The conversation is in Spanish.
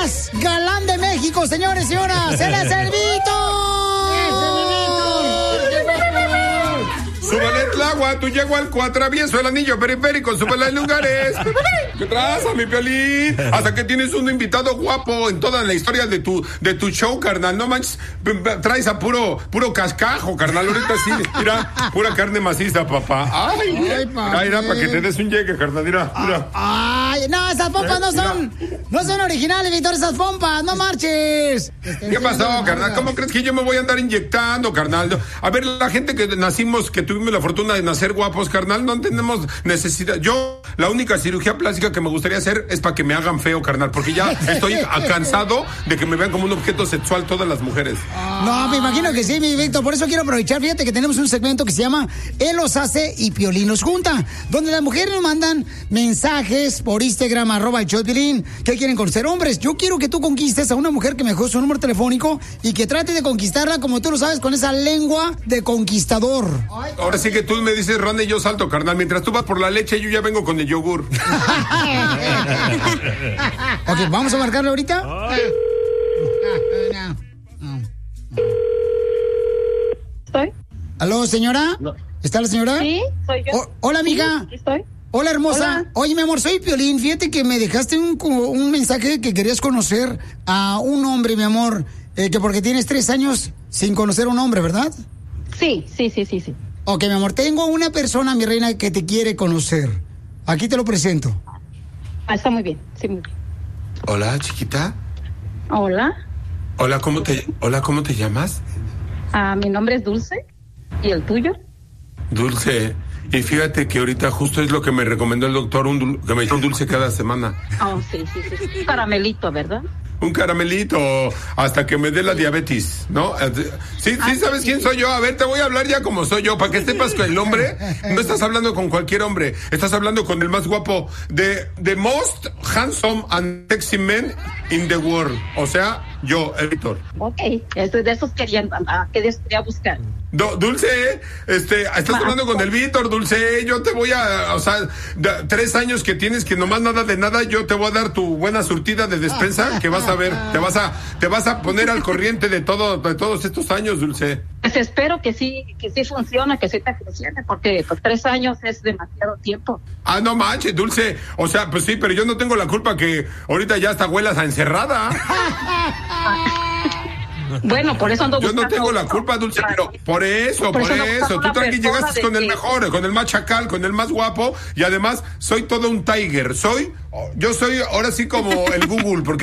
más galán de México, señores y señoras. ¡Él es el Víctor! Súbele el agua, tú llego al atravieso el anillo periférico, súbele en lugares. ¿Qué traza, mi Piolín? Hasta que tienes un invitado guapo en toda la historia de tu show, carnal. No manches, traes a puro cascajo, carnal. Ahorita sí, mira, pura carne maciza, papá. Ay, mira, para que te des un llegue, carnal, mira. Ay, no, esas pompas no son originales, Víctor, esas pompas, no marches. ¿Qué pasó, carnal? ¿Cómo crees que yo me voy a andar inyectando, carnal? A ver, la gente que nacimos, que tuvimos la fortuna de nacer guapos, carnal, no tenemos necesidad. Yo, la única cirugía plástica que me gustaría hacer es para que me hagan feo, carnal, porque ya estoy cansado de que me vean como un objeto sexual todas las mujeres. No, me imagino que sí, mi Víctor, por eso quiero aprovechar, fíjate que tenemos un segmento que se llama Él los hace y Piolín los junta, donde las mujeres nos mandan mensajes por Instagram, @el_show_de_Piolín, que quieren conocer hombres. Yo quiero que tú conquistes a una mujer que me dejó su número telefónico y que trate de conquistarla, como tú lo sabes, con esa lengua de conquistador. Ahora sí que tú me dices, Ronda, y yo salto, carnal. Mientras tú vas por la leche, yo ya vengo con el yogur. Ok, ¿vamos a marcarle ahorita? ¿Estoy? ¿Aló, señora? No. ¿Está la señora? Sí, soy yo. Hola, amiga. Sí, estoy. Hola, hermosa. Hola. Oye, mi amor, soy Piolín. Fíjate que me dejaste un mensaje que querías conocer a un hombre, mi amor, que porque tienes 3 años sin conocer a un hombre, ¿verdad? Sí. Ok, mi amor, tengo una persona, mi reina, que te quiere conocer. Aquí te lo presento. Está muy bien, sí, muy bien. Hola, chiquita. Hola. Hola, ¿cómo te llamas? Mi nombre es Dulce. ¿Y el tuyo? Dulce. Y fíjate que ahorita justo es lo que me recomendó el doctor, que me dice un dulce cada semana. Oh, sí. Un caramelito, ¿verdad? Un caramelito hasta que me dé la diabetes, ¿no? Sí, ¿sabes quién soy yo? A ver, te voy a hablar ya como soy yo, para que sepas que el hombre, no estás hablando con cualquier hombre, estás hablando con el más guapo, the most handsome and sexy man in the world, o sea, yo, el Víctor. Ok, de esos quería buscar. Dulce, estás hablando con el Víctor, Dulce, yo te voy a, 3 años que tienes que nomás nada de nada, yo te voy a dar tu buena surtida de despensa, que vas a ver, te vas a poner al corriente de todos estos años, Dulce. Pues espero que sí funcione, que sí te funcione, porque 3 años es demasiado tiempo. No manches, Dulce, o sea, pues sí, pero yo no tengo la culpa que ahorita ya está abuela encerrada. Bueno, por eso ando buscando. Yo no tengo la culpa, Dulce, pero por eso. Tú tranqui llegaste con el mejor, con el más chacal, con el más guapo, y además soy todo un tiger. Yo soy ahora sí como el Google, porque